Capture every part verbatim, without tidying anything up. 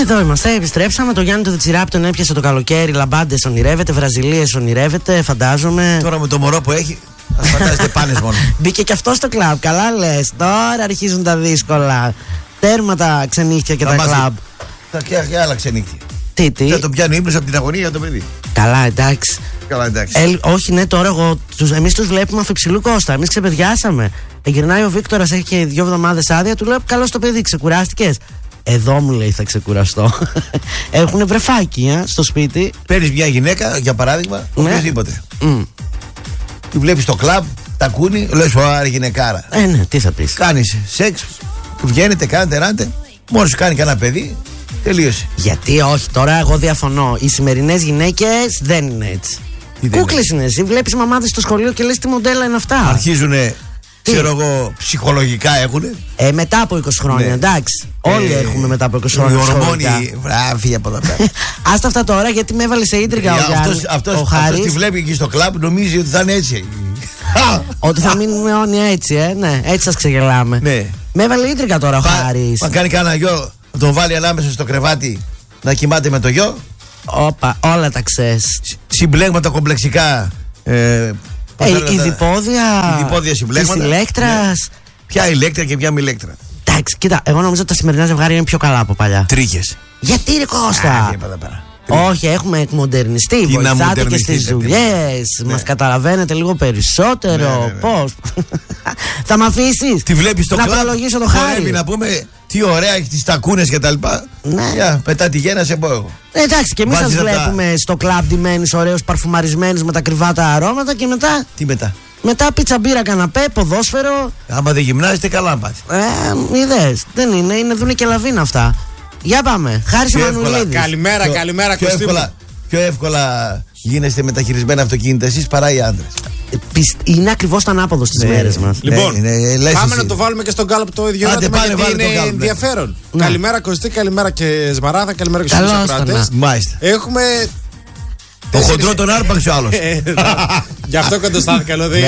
Εδώ είμαστε, επιστρέψαμε. Το Γιάννη το Διτσιράπη τον έπιασε το καλοκαίρι. Λαμπάντες ονειρεύεται, Βραζιλίες ονειρεύεται, φαντάζομαι. Τώρα με το μωρό που έχει, θα φαντάζεστε πάνες μόνο. Μπήκε και αυτό στο κλαμπ. Καλά λες. Τώρα αρχίζουν τα δύσκολα. Τέρμα τα ξενύχτια και τα κλαμπ. Τα και άλλα ξενύχτια. Τι, τι. Δεν τον πιάνει ύπνος από την αγωνία για το παιδί. Καλά, εντάξει. Καλά, εντάξει. Ε, όχι, ναι, τώρα εγώ, τους, εμείς τους βλέπουμε αφιψηλού Κώστα. Εμείς ξεπαιδιάσαμε. Ε, γυρνάει ο Βίκτορας, έχει και δύο εβδομάδες άδεια. Του λέω: καλώς το παιδί, ξεκουράστηκες? Εδώ μου λέει: θα ξεκουραστώ. Έχουν βρεφάκι ε, στο σπίτι. Παίρνεις μια γυναίκα, για παράδειγμα, ναι. οποιοδήποτε. Mm. Τη βλέπεις στο κλαμπ, τα κούνει, λες: ωραία, γυναικάρα. Ε, ναι, τι θα πεις. Κάνεις σεξ, βγαίνετε, κάνετε, ράτε. Μόλις σου κάνει κανένα παιδί, τελείωσε. Γιατί όχι, τώρα εγώ διαφωνώ. Οι σημερινές γυναίκες δεν είναι έτσι. Κούκλες είναι εσύ. Βλέπεις μαμάδες στο σχολείο και λες: τι μοντέλα είναι αυτά. Αρχίζουνε, ξέρω εγώ, ψυχολογικά έχουνε. Ε, μετά από είκοσι χρόνια, ναι. Εντάξει. Ε, Όλοι έχουμε μετά από είκοσι χρόνια. Οι ορμόνοι, βράβη από τα πέρα. Άστα αυτά τώρα, γιατί με έβαλε σε ίντριγκα ο Γιάννης. Αυτός τη βλέπει εκεί στο κλαμπ, νομίζει ότι θα είναι έτσι. Ότι θα μείνουμε αιώνια έτσι, ε. Ναι, έτσι σας ξεγελάμε. Ναι. Με έβαλε ίντριγκα τώρα ο Χάρης. Αν κάνει κανένα γιο, να τον βάλει ανάμεσα στο κρεβάτι να κοιμάται με το γιο. Όπα, όλα τα ξέρεις. Συμπλέγματα κομπλεξικά. Ε, ε, Ειδipόδια. Ειδipόδια συμπλέγματα. Της ηλέκτρας. Ναι. Ποια ηλέκτρα και ποια μη ηλέκτρα. Εντάξει, κοίτα, εγώ νομίζω ότι τα σημερινά ζευγάρια είναι πιο καλά από παλιά. Τρίχες. Γιατί ρε Κώστα. Α, όχι, έχουμε εκμοντερνιστεί. Βοηθάτε και στις δουλειές. Ναι. Μας καταλαβαίνετε λίγο περισσότερο. Ναι, ναι, ναι. Πώς. Θα μ' αφήσεις τη βλέπεις στο να κλαμπ, προλογίσω το Χάρη. Να πούμε τι ωραία έχει τις τακούνες και τα λοιπά. Ναι. Για, πετά τη γένα σε πω εγώ. Ε, εντάξει, και εμείς σας βλέπουμε τα... στο κλαμπ ντυμένους, ωραίους, παρφουμαρισμένους με τα κρυβά τα αρώματα και μετά. Τι μετά. Μετά πίτσα, μπύρα, καναπέ, ποδόσφαιρο. Άμα δεν γυμνάζετε, καλά να πάτε. Ε, είδες. Δεν είναι, είναι δούνε και λαβίνα αυτά. Για πάμε. Χάρης Εμμανουηλίδης. Καλημέρα, πιο, καλημέρα, πιο εύκολα, πιο εύκολα γίνεστε μεταχειρισμένα αυτοκίνητα εσείς παρά οι άντρες. Είναι ακριβώς το ανάποδο στις ναι, μέρες μας. Λοιπόν, ναι, ναι, ναι, πάμε εσύ. να το βάλουμε και στον Γκάλοπ το ίδιο ερώτημα, γιατί είναι Γκάλοπ, ενδιαφέρον. Ναι. Καλημέρα Κωστή, καλημέρα και Σμαράδα, καλημέρα και στους ακροατές. Έχουμε... Το χοντρό τον άρπαξε ο άλλος. Γι' αυτό κοντοστάθηκα, δηλαδή.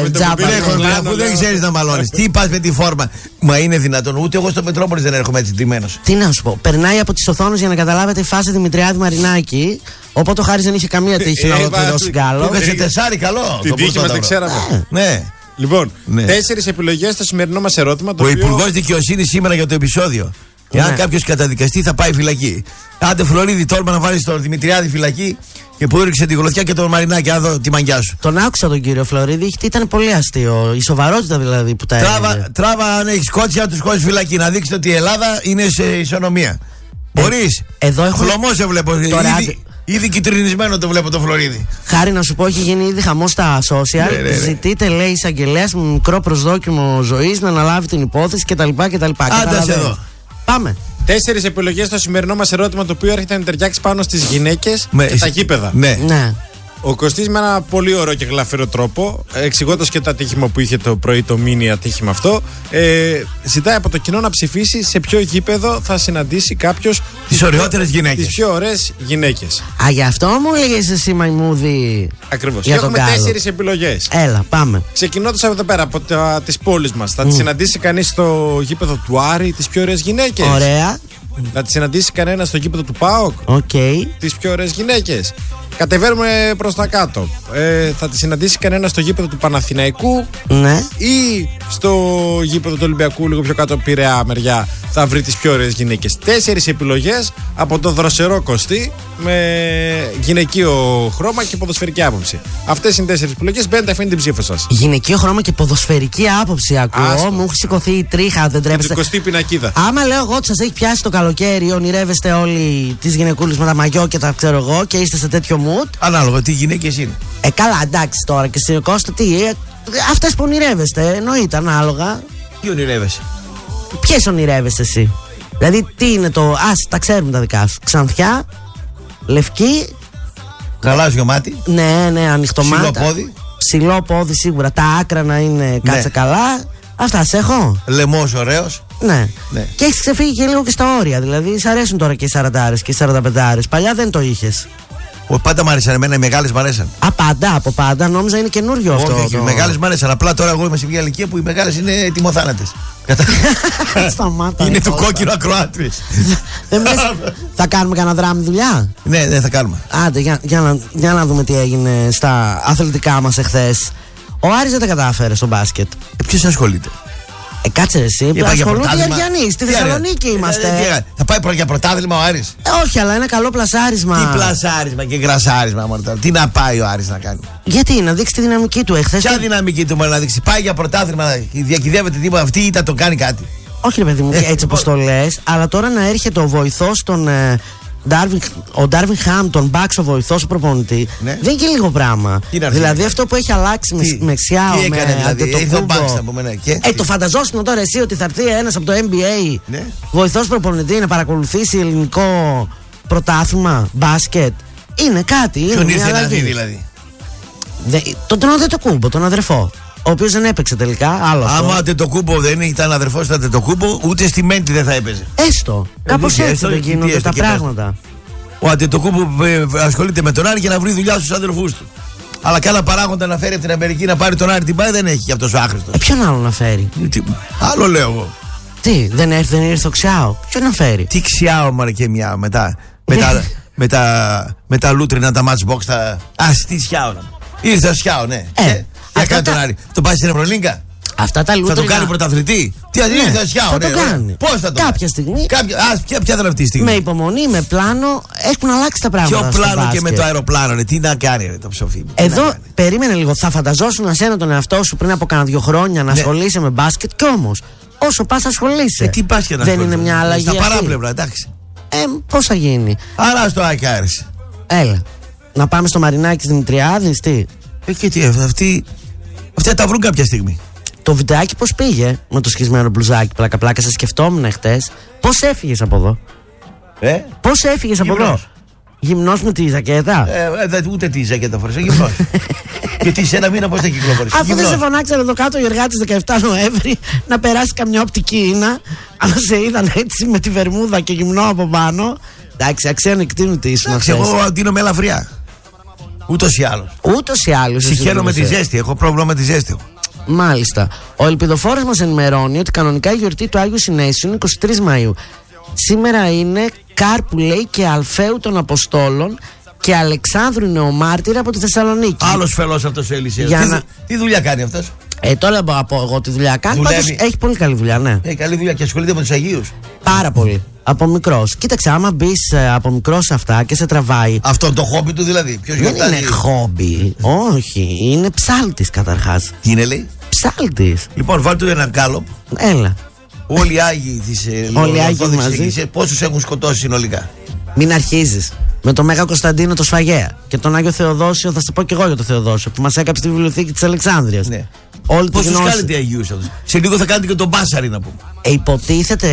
Αφού δεν ξέρεις να μαλώνεις. Τι πας με τη φόρμα. Μα είναι δυνατόν. Ούτε εγώ στο Μετρόπολης δεν έρχομαι έτσι ντυμένος. Τι να σου πω. Περνάει από τις οθόνες για να καταλάβετε η φάση Δημητριάδη Μαρινάκη. Οπότε ο Χάρης δεν είχε καμία τύχη να ολοκληρώσει γκάλο. Του σε τεσάρι καλό. Την τύχη μας δεν ξέραμε. Ναι. Λοιπόν, τέσσερις επιλογές στο σημερινό μας ερώτημα. Ο Υπουργός Δικαιοσύνης σήμερα για το επεισόδιο. Και αν κάποιος καταδικαστεί θα πάει φυλακή. Άντε Φλωρίδη, τόλμα να βάλεις τον Δημητριάδη φυλακή και που έριξε τη γροθιά και τον Μαρινάκη. Αν δω τη μαγιά σου. Τον άκουσα τον κύριο Φλωρίδη, ήταν πολύ αστείο. Η σοβαρότητα δηλαδή που τα τράβα, τράβα αν έχεις κότσια, τους χωρίς φυλακή. Να δείξετε ότι η Ελλάδα είναι σε ισονομία. Ε, Μπορείς. Εδώ έχω. Χλωμό σε βλέπω. Τώρα... Ήδη, ήδη κυτρινισμένο το βλέπω το Φλωρίδη. Χάρη να σου πω, έχει γίνει ήδη χαμός στα social. Ναι, ναι, ναι. Ζητείτε, λέει, εισαγγελέας με μικρό προσδόκιμο ζωής να αναλάβει την υπόθεση κτλ. Άντε εδώ. Πάμε. Τέσσερις επιλογές στο σημερινό μας ερώτημα, το οποίο έρχεται να ταιριάξει πάνω στις γυναίκες με, και τα γήπεδα. Ναι. ναι. Ο Κωστής με ένα πολύ ωραίο και γλαφυρό τρόπο, εξηγώντας και το ατύχημα που είχε το πρωί, το μίνι ατύχημα αυτό, ε, ζητάει από το κοινό να ψηφίσει σε ποιο γήπεδο θα συναντήσει κάποιος τις ωραιότερες γυναίκες. Τις πιο ωραίες γυναίκες. Α, γι' αυτό μου έλεγες εσύ, Μαϊμούδη. Ακριβώς. Και έχουμε τέσσερις επιλογές. Έλα, πάμε. Ξεκινώντας από εδώ πέρα, από τις πόλεις μας, θα mm. τις συναντήσει κανείς στο γήπεδο του Άρη τις πιο ωραίες γυναίκες. Ωραία. Θα τις συναντήσει κανένα στο γήπεδο του ΠΑΟΚ. Okay. Τις πιο ωραίες γυναίκες. Κατεβαίνουμε προς τα κάτω. Ε, θα τη συναντήσει κανένα στο γήπεδο του Παναθηναϊκού. Ναι. Ή στο γήπεδο του Ολυμπιακού, λίγο πιο κάτω, Πειραιά μεριά, θα βρει τις πιο ωραίες γυναίκες. Τέσσερις επιλογές από το δροσερό Κωστή με γυναικείο χρώμα και ποδοσφαιρική άποψη. Αυτές είναι τέσσερις επιλογές. Μπαίνετε, αφήνει την ψήφο σας. Γυναικείο χρώμα και ποδοσφαιρική άποψη ακούω. Άστο. Μου έχει σηκωθεί η τρίχα, δεν τρέπεστε. Κωστή πινακίδα. Άμα λέω εγώ ότι σας έχει πιάσει το καλοκαίρι, ονειρεύεστε όλοι τις γυναικούλες με τα μαγιό και τα ξέρω εγώ και είστε σε τέτοιο mood. Ανάλογα τι γυναίκες είναι. Ε, καλά, εντάξει τώρα και στην Κώστα, τι. Ε, αυτές που ονειρεύεστε, εννοείται ανάλογα. Τι ονειρεύεσαι. Ποιες ονειρεύεσαι εσύ. Δηλαδή, τι είναι το. Ας, τα ξέρουμε τα δικά σου. Ξανθιά, λευκή. Γαλάζιο μάτι. Ναι, ναι, ανοιχτό μάτι. Ψηλό πόδι. Ψηλό πόδι σίγουρα. Τα άκρα να είναι κάτσε ναι. καλά. Αυτά σε έχω. Λαιμός ωραίος. Ναι. ναι. Και έχεις ξεφύγει και λίγο και στα όρια. Δηλαδή, σ' αρέσουν τώρα και οι σαραντάρες και οι σαρανταπεντάρες. Παλιά δεν το είχες. Πάντα μ' άρεσαν εμένα, οι μεγάλες μ' αρέσαν. Α, πάντα, από πάντα. Νόμιζα είναι καινούριο αυτό. Όχι, το... οι μεγάλες μ' αρέσαν. Απλά τώρα εγώ είμαι σε μια ηλικία που οι μεγάλες είναι τιμοθάνατες. Σταμάτα. Είναι του κόκκινου ακροάτρης. Θα κάνουμε κανένα δράμη δουλειά. Ναι, ναι, θα κάνουμε. Άντε, για, για, να, για να δούμε τι έγινε στα αθλητικά μας εχθές. Ο Άρης δεν τα κατάφερε στο μπάσκετ. Ε, ποιος ασχολείται? Ε, κάτσε εσύ, που ασχολούνται οι Αριανοί. Στη Θεσσαλονίκη είμαστε. Ε, ε, θα πάει για πρωτάθλημα ο Άρης? Ε, όχι, αλλά είναι καλό πλασάρισμα. Τι πλασάρισμα και γρασάρισμα, μωρέ. Τι να πάει ο Άρης να κάνει? Γιατί, να δείξει τη δυναμική του εχθές. Ποια δυναμική του, μωρέ, να δείξει? Πάει για πρωτάθλημα, διακυδεύεται τίποτα. Αυτή ήταν το κάνει κάτι. Όχι, ρε παιδί μου, έτσι όπως το λες, αλλά τώρα να έρχεται ο βοηθός των. Darwin, ο Ντάρβιν Χάμπτον, μπαξ ο βοηθός προπονητή, ναι. Δεν είναι και λίγο πράγμα. Δηλαδή αυτό που έχει αλλάξει τι, με Xiao, τι έκανε, με δηλαδή, το Μπαξ, ναι, και, ε, το φανταζόσουν τώρα εσύ ότι θα έρθει ένας από το N B A, ναι. Βοηθός προπονητή να παρακολουθήσει ελληνικό πρωτάθλημα μπάσκετ. Είναι κάτι. Ποιον ήρθε να δει δηλαδή? Δε, τον Αντετοκούμπο, τον αδερφό. Ο οποίος δεν έπαιξε τελικά. Άλλο άμα ο Τετοκούμπο δεν ήταν αδερφός του Αντετοκούμπο, ούτε στη Μέντη δεν θα έπαιζε. Έστω. Κάπως έτσι δεν γίνονται τα πράγματα. Ο Αντετοκούμπο ασχολείται με τον Άρη για να βρει δουλειά στους αδερφούς του. Αλλά κάνα παράγοντα να φέρει από την Αμερική να πάρει τον Άρη την πάει δεν έχει για αυτός ο άχρηστος. Ε, ποιον άλλο να φέρει? Τι, άλλο λέω εγώ. Τι, δεν ήρθε, δεν ήρθε ο Xiao. Ποιον να φέρει? Τι Xiao, μωρέ, και μια μετά. Με τα, με τα, με τα λούτρινα, τα matchbox, τα. Α, τι Xiao. Ήρθε ο Xiao, ναι. Ε, ε, για κάνει τον Άρη. Το πάει στην Ευρωλίγκα. Αυτά τα λούτρινα. Θα το κάνει πρωταθλητή. Τι αν ήρθε ο Xiao, θα το κάνει. Πώς θα το Κάποια κάνει? στιγμή. Κάποια, α, ποια, ποια ήταν αυτή τη στιγμή? Με υπομονή, με πλάνο, έχουν αλλάξει τα πράγματα. Ποιο πλάνο και με το αεροπλάνο, ρε, τι να κάνει, ρε, το ψοφί. Εδώ περίμενε λίγο. Θα φανταζόσουν εσένα τον εαυτό σου πριν από κάνα δύο χρόνια να ναι. ασχολείσαι με μπάσκετ κι όμως όσο πας ασχολείσαι. Ε, τι πας και να δεν είναι μια αλλαγή? Στα παράπλευρα, εντάξει. Ε, πώς θα γίνει? Άρα στο ΑΕΚ Άρης. Έλα. Να πάμε στο Μαρινάκης Δημητριάδης, τι. Ε, και τι, αυτοί, αυτοί θα τα βρουν κάποια στιγμή. Το βιντεάκι πώς πήγε με το σχισμένο μπλουζάκι, πλάκα πλάκα, σε σκεφτόμουν χτες. Πώς έφυγες από εδώ? Ε? Πώς έφυγες από εδώ? Γυμνός με τη ζακέτα? Ε, ε, ούτε τη ζακέτα φορές, γυμνός. Γιατί σε ένα μήνα πώς θα κυκλοφορείς? Αφού δεν σε φωνάξανε εδώ κάτω οι εργάτες δεκαεφτά Νοέμβρη να περάσει καμιά οπτική ίνα, αλλά σε είδαν έτσι με τη βερμούδα και γυμνό από πάνω. Εντάξει, αξιανεκτήμου τι ήσουν αυτές. Εγώ αντίνομαι ελαφριά. Ούτως ή άλλως. Ούτως ή άλλως. Συγχαίρω με τη ζέστη, έχω πρόβλημα με τη ζέστη. Μάλιστα. Ο Ελπιδοφόρος μας ενημερώνει ότι κανονικά η γιορτή του Άγιου Συνέσιου είναι εικοστή τρίτη Μαΐου. Σήμερα είναι Κάρπου, λέει, και Αλφαίου των Αποστόλων και Αλεξάνδρου Νεομάρτυρα από τη Θεσσαλονίκη. Άλλος φελός αυτός ο Ελισέος. Τι, να... τι δουλειά κάνει αυτός? Ε, τώρα από εγώ τη δουλειά κάνει. Πάντως έχει πολύ καλή δουλειά, ναι. Έχει καλή δουλειά και ασχολείται με τους Αγίους. Πάρα πολύ. Από μικρός. Κοίταξε, άμα μπει από μικρός σε αυτά και σε τραβάει. Αυτό το χόμπι του δηλαδή. Ποιος δεν γιορτάζει? Είναι χόμπι. Όχι. Είναι ψάλτης καταρχάς. Τι είναι, λέει? Ψάλτης. Λοιπόν, βάλτε του έναν γκάλοπ. Έλα. Όλοι οι Άγιοι της Εκκλησίας, πόσους έχουν σκοτώσει συνολικά? Μην αρχίζεις. Με τον Μέγα Κωνσταντίνο το Σφαγέα και τον Άγιο Θεοδόσιο, θα σα πω και εγώ για τον Θεοδόσιο, που μας έκαψε τη βιβλιοθήκη της Αλεξάνδρειας. Ναι. Πόσους γνώση... κάνετε Αγίους αυτούς? Σε λίγο θα κάνετε και τον Μπάσαρη, να πούμε. Ε, υποτίθεται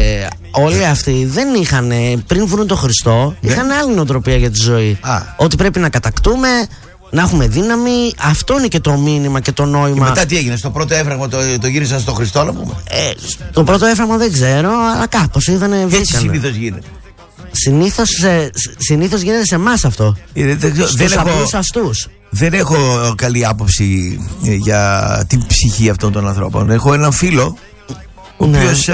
όλοι αυτοί δεν είχαν, πριν βρουν τον Χριστό, ναι. είχαν άλλη νοοτροπία για τη ζωή. Α. Ότι πρέπει να κατακτούμε, να έχουμε δύναμη. Αυτό είναι και το μήνυμα και το νόημα. Και μετά τι έγινε? Στο πρώτο έφραγμα το, το γύρισαν στον Χριστό, να πούμε. Ε, το πρώτο έφραγμα δεν ξέρω, αλλά κάπως είδανε. Έτσι συνήθως γίνεται. Συνήθως, συνήθως γίνεται σε εμάς αυτό. Ε, δεν, δεν, Στους απλούς έχω, αστούς. δεν έχω καλή άποψη για την ψυχή αυτών των ανθρώπων. Έχω έναν φίλο ο ναι. οποίος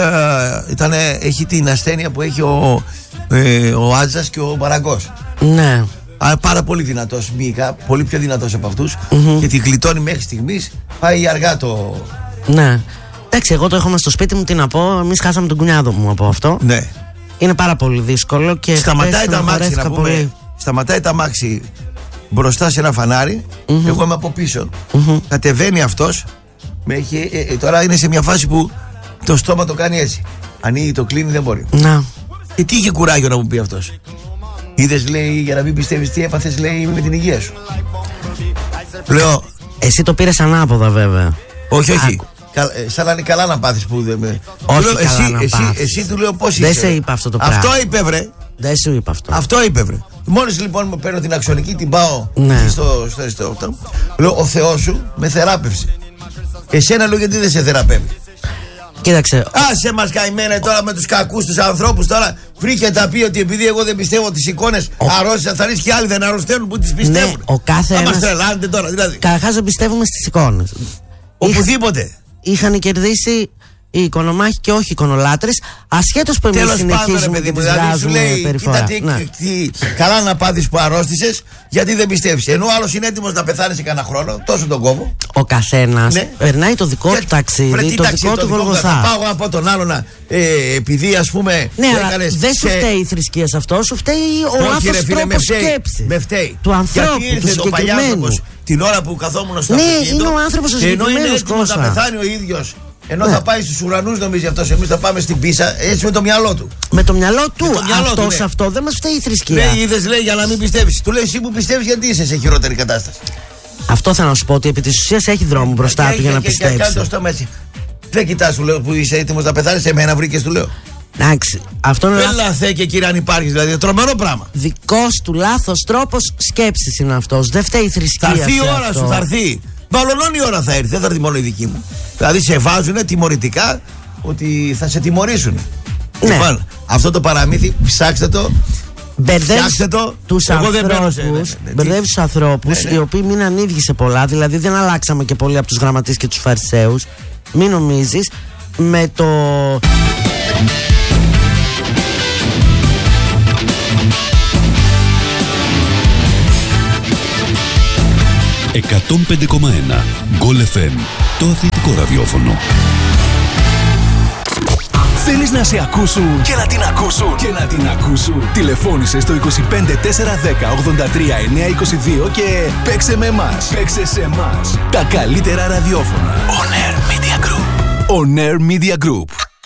έχει την ασθένεια που έχει ο, ε, ο Άτζας και ο Μπαραγκός. Ναι. Α, πάρα πολύ δυνατός μήκα, πολύ πιο δυνατός από αυτούς mm-hmm. και τη γλιτώνει μέχρι στιγμής. Πάει αργά το... Ναι. Εντάξει, εγώ το έχω μες στο σπίτι μου, τι να πω. Εμείς χάσαμε τον κουνιάδο μου από αυτό. Ναι. Είναι πάρα πολύ δύσκολο και σταματάει τα μάξι, να πούμε, πολύ. Σταματάει τα μάξι μπροστά σε ένα φανάρι. Mm-hmm. Εγώ είμαι από πίσω. Mm-hmm. Κατεβαίνει αυτός. Με έχει, ε, ε, τώρα είναι σε μια φάση που το στόμα το κάνει έτσι. Ανοίγει, το κλείνει, δεν μπορεί. Να. Και τι είχε κουράγιο να μου πει αυτός? Είδες, λέει, για να μην πιστεύεις τι έπαθες, λέει, με την υγεία σου. Λέω. Εσύ το πήρες ανάποδα, βέβαια. Όχι, όχι. Κα, σαν να είναι καλά να πάθεις που δεν με. Όχι, λέω, καλά εσύ, να εσύ, πάθεις. εσύ του λέω πώς είσαι. Δεν σε είπα αυτό το πράγμα. Αυτό είπε, βρε. Δεν σου είπα αυτό. Αυτό είπε, βρε. Μόλις λοιπόν μου παίρνω την αξονική, την πάω ναι. στο αριστερό. Λέω, ο Θεός σου με θεράπευσε. Εσένα λέω, γιατί δεν σε θεραπεύει? Κοίταξε. Άσε μας καημένε τώρα με τους κακούς τους ανθρώπους. Τώρα βρήκε τα πει ότι επειδή εγώ δεν πιστεύω τις εικόνες ο... αρρώστησαν, θα ρίξει και άλλοι δεν αρρωσταίνουν που τις πιστεύουν. Ναι, ο κάθε ένας. Θα μας τρελάνετε τώρα δηλαδή. Καταρχάς δεν πιστεύουμε στις εικόνες. Οπουδήποτε. Είχαν κερδίσει οι οικονομάχοι και όχι οι εικονολάτρες, ασχέτως που εμείς συνεχίζουμε και τις βγάζουμε περιφορά. Κοίτα τι, τι, καλά να πάθεις που αρρώστησες, γιατί δεν πιστεύεις. Ενώ ο άλλος είναι έτοιμος να πεθάνει σε κανένα χρόνο, τόσο τον κόβω. Ο καθένας ναι. περνάει το δικό και, του ταξίδι, βρε, το ταξί, δικό του Γολγοθά. Θα πάω να πω τον άλλο να, ε, επειδή ας πούμε. Ναι, αλλά δεν σου φταίει η θρησκεία σε αυτό, σου φταίει ο λάθος τρόπος σκέψης. Με φταίει. Του ανθρώπου, του συγκεκριμένου. Την ώρα που καθόμουν στο ναι, αυτοκίνητο. Ναι, είναι ο άνθρωπος ο συγκεκριμένος. Ενώ είναι έτοιμος να πεθάνει ο ίδιος. Ενώ ναι. θα πάει στους ουρανούς, νομίζει αυτός. Εμείς θα πάμε στην πίσα, έτσι με το μυαλό του. Με το μυαλό του. Αυτό ναι. σε αυτό δεν μας φταίει η θρησκεία. Ναι, είδες, λέει για να μην πιστεύεις. Του λέει εσύ που πιστεύεις, γιατί είσαι σε χειρότερη κατάσταση. Αυτό θα να σου πω ότι επί της ουσίας έχει δρόμο μπροστά του για να πιστέψει. Και κάνει το στόμα έτσι. Δεν κοιτάς, του λέω που είσαι έτοιμος να πεθάνεις. Εμένα βρήκες, του λέω. Εντάξει, αυτό είναι. Έλα, Θεέ και κύριε, αν υπάρχει, δηλαδή τρομερό πράγμα. Δικός του λάθος τρόπος σκέψης είναι αυτός. Δεν φταίει η θρησκεία. Θα έρθει η ώρα αυτό. Σου, θα έρθει. Μπαλονών η ώρα θα έρθει, δεν θα έρθει μόνο η δική μου. Δηλαδή σε βάζουν τιμωρητικά ότι θα σε τιμωρήσουν. Ναι. Λοιπόν, αυτό το παραμύθι, ψάξτε το. Μπερδεύει τους ανθρώπους, ναι, ναι, μπερδεύει τους ανθρώπους ναι, ναι. οι οποίοι μείναν ίδιοι σε πολλά. Δηλαδή δεν αλλάξαμε και πολύ από τους γραμματείς και τους φαρισαίους. Μην νομίζεις με το. εκατόν πέντε κόμμα ένα Γκολ εφ εμ, το αθλητικό ραδιόφωνο. Θέλεις να σε ακούσουν και να την ακούσουν και να την ακούσουν. Τηλεφώνησε στο είκοσι πέντε τετρακόσια δέκα ογδόντα τρία εννιακόσια είκοσι δύο και παίξε με εμάς. Παίξε σε εμάς. Τα καλύτερα ραδιόφωνα. On Air Media Group. On Air Media Group.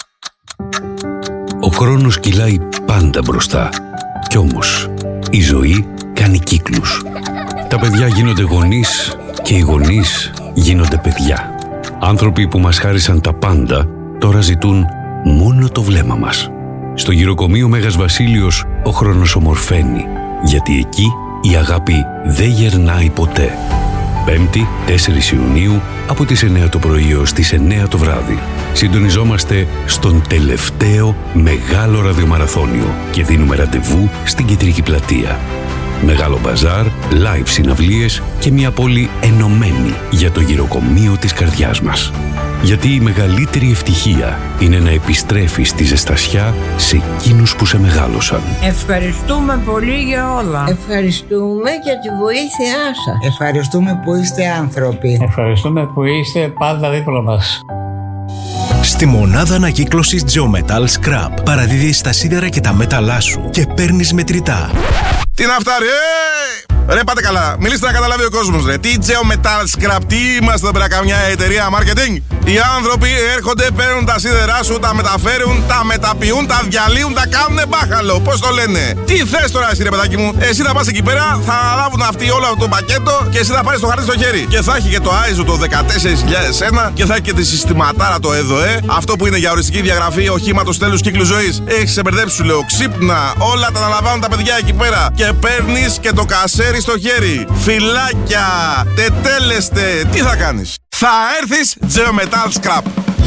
Ο χρόνος κυλάει πάντα μπροστά. Κι όμως η ζωή κάνει κύκλους. Τα παιδιά γίνονται γονείς και οι γονείς γίνονται παιδιά. Άνθρωποι που μας χάρισαν τα πάντα τώρα ζητούν μόνο το βλέμμα μας. Στο γυροκομείο Μέγας Βασίλειος ο χρόνος ομορφαίνει, γιατί εκεί η αγάπη δεν γερνάει ποτέ. Πέμπτη, τέσσερις Ιουνίου, από τις εννέα το πρωί έως τις εννέα το βράδυ. Συντονιζόμαστε στον τελευταίο μεγάλο ραδιομαραθώνιο και δίνουμε ραντεβού στην Κεντρική Πλατεία. Μεγάλο μπαζάρ, live συναυλίες και μια πόλη ενωμένη για το γυροκομείο της καρδιάς μας. Γιατί η μεγαλύτερη ευτυχία είναι να επιστρέφεις τη ζεστασιά σε εκείνους που σε μεγάλωσαν. Ευχαριστούμε πολύ για όλα. Ευχαριστούμε για τη βοήθειά σας. Ευχαριστούμε που είστε άνθρωποι. Ευχαριστούμε που είστε πάντα δίπλα μας. Στη μονάδα ανακύκλωσης Geometal Scrap παραδίδεις τα σίδερα και τα μέταλλά σου και παίρνεις μετρητά. Τι να φτάρει, ε! Ρε πάτε καλά, μιλήστε να καταλάβει ο κόσμος ρε. Τι Geometal Scrap, τι είμαστε πέρα καμιά εταιρεία marketing. Οι άνθρωποι έρχονται, παίρνουν τα σίδερά σου, τα μεταφέρουν, τα μεταποιούν, τα διαλύουν, τα κάνουνε μπάχαλο. Πώς το λένε. Τι θες τώρα εσύ ρε παιδάκι μου. Εσύ θα πας εκεί πέρα, θα αναλάβουν αυτοί όλο αυτό το πακέτο και εσύ θα πάρεις το χαρτί στο χέρι. Και θα έχει και το άι ες ο το δεκατέσσερα χιλιάδες ένα και θα έχει και τη συστηματάρα το ΕΔΟΕ. Αυτό που είναι για οριστική διαγραφή οχήματος τέλους κύκλου ζωής. Έχεις σε μπερδέψει σου λέω. Ξύπνα, όλα τα αναλαμβάνουν τα παιδιά εκεί πέρα. Και παίρνεις και το κασέρι στο χέρι. Φυλάκια, τετέλεστε, τι θα κάνεις. Θα έρθεις Geometal Scrap.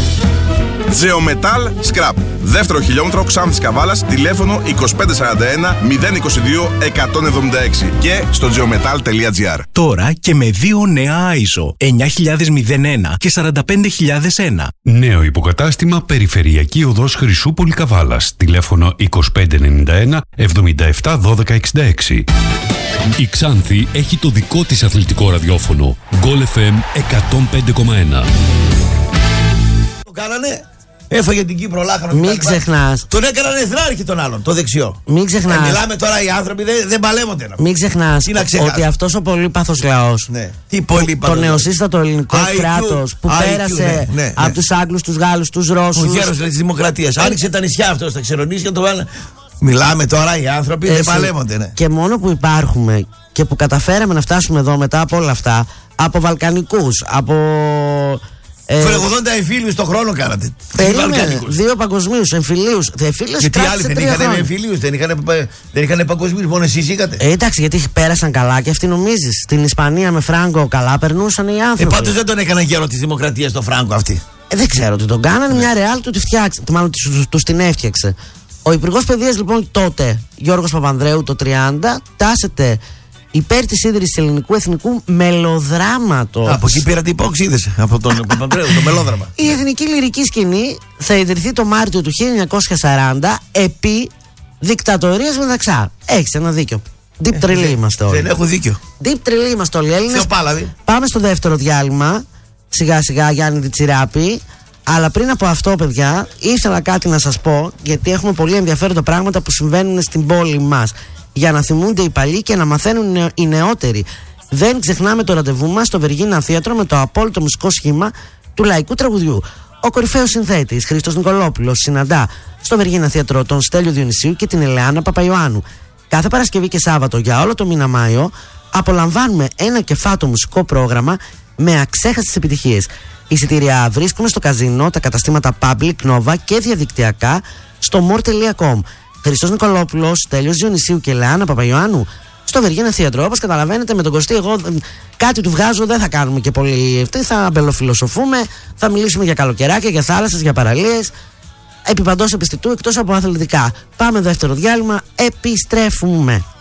Geometal Scrap. Δεύτερο χιλιόμετρο Ξάνθης Καβάλας. Τηλέφωνο είκοσι πέντε σαράντα ένα μηδέν είκοσι δύο εκατόν εβδομήντα έξι και στο geometal τελεία gr. Τώρα και με δύο νέα άι ες ο εννιά χιλιάδες ένα και σαράντα πέντε χιλιάδες ένα. Νέο υποκατάστημα Περιφερειακή Οδός Χρυσούπολη Καβάλας. Τηλέφωνο είκοσι πέντε ενενήντα ένα εβδομήντα επτά δώδεκα εξήντα έξι. Η Ξάνθη έχει το δικό της αθλητικό ραδιόφωνο. Γκολ εφ εμ εκατόν πέντε κόμμα ένα. Το κάνανε. Έφαγε την Κύπρο λάχανο. Μην ξεχνάς. Τον έκαναν εθνάρχη τον άλλον, το δεξιό. Μην ξεχνάς. Ε, μιλάμε τώρα οι άνθρωποι δεν, δεν παλεύονται. Μην ξεχνάς ότι αυτός ο πολύπαθος λαός, ναι. Τι πολύπαθος, το νεοσύστατο ελληνικό κράτος που άι κιου, πέρασε ναι, ναι, από ναι. τους Άγγλους, τους Γάλλους, τους Ρώσους. Ο γέρος της Δημοκρατίας. Ε... Άνοιξε τα νησιά αυτό στα ξερονήσια και το βάλανε. Μιλάμε τώρα οι άνθρωποι Εσύ. δεν παλεύονται. Ναι. Και μόνο που υπάρχουμε και που καταφέραμε να φτάσουμε εδώ μετά από όλα αυτά, από Βαλκανικούς, από. Ε, ογδόντα εμφύλιους το χρόνο κάνατε. Περίμενε. Δύο παγκοσμίους, εμφυλίους. Γιατί άλλοι δεν είχαν εμφυλίους, δεν είχαν, δεν είχαν παγκοσμίους, μόνο εσείς είχατε. Ε, εντάξει, γιατί πέρασαν καλά και αυτοί νομίζεις. Στην Ισπανία με Φράγκο καλά περνούσαν οι άνθρωποι. Ε, πάντως δεν τον έκαναν γέρο της Δημοκρατίας το Φράγκο αυτοί. Ε, δεν ξέρω τι τον κάνανε. Ναι. Μια ρεάλ του τη φτιάξε. Μάλλον του την έφτιαξε. Ο Υπουργός Παιδείας λοιπόν τότε, Γιώργος Παπανδρέου, το τριάντα, τάσεται υπέρ της ίδρυσης ελληνικού εθνικού μελοδράματος. Από εκεί πήρα την υπόξη, από τον Παπανδρέου, το μελόδραμα. Η εθνική λυρική σκηνή θα ιδρυθεί το Μάρτιο του χίλια εννιακόσια σαράντα επί δικτατορίας Μεταξά. Έχεις ένα δίκιο. Deep τρελή είμαστε όλοι. Δεν έχω δίκιο. Deep τρελή είμαστε όλοι οι Έλληνες. Πάμε στο δεύτερο διάλειμμα. Σιγά σιγά Γιάννη Διτσιράπη. Αλλά πριν από αυτό, παιδιά, ήθελα κάτι να σας πω, γιατί έχουμε πολύ ενδιαφέροντα πράγματα που συμβαίνουν στην πόλη μας. Για να θυμούνται οι παλιοί και να μαθαίνουν οι νεότεροι. Δεν ξεχνάμε το ραντεβού μας στο Βεργίνα Θέατρο με το απόλυτο μουσικό σχήμα του λαϊκού τραγουδιού. Ο κορυφαίος συνθέτης Χρήστος Νικολόπουλος συναντά στο Βεργίνα Θέατρο τον Στέλιο Διονυσίου και την Ελεάνα Παπαϊωάννου. Κάθε Παρασκευή και Σάββατο για όλο το μήνα Μάιο απολαμβάνουμε ένα κεφάτο μουσικό πρόγραμμα με αξέχαστες επιτυχίες. Εισιτήρια βρίσκουμε στο καζίνο, τα καταστήματα Public, Nova και διαδικτυακά στο more τελεία com. Χριστός Νικολόπουλος, Στέλιος Διονυσίου και Ελεάνα Παπαϊωάννου στο Βεργίνα Θέατρο. Όπως καταλαβαίνετε, με τον Κωστή, εγώ κάτι του βγάζω, δεν θα κάνουμε και πολύ. Θα αμπελοφιλοσοφούμε, θα μιλήσουμε για καλοκαιράκια, για θάλασσες, για παραλίες. Επί παντός επιστητού, εκτός από αθλητικά. Πάμε δεύτερο διάλειμμα, επιστρέφουμε.